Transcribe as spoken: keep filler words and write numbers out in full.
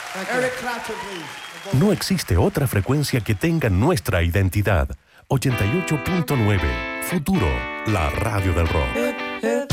Eric Clapton, please. No existe otra frecuencia que tenga nuestra identidad. ochenta y ocho punto nueve. Futuro, la radio del rock.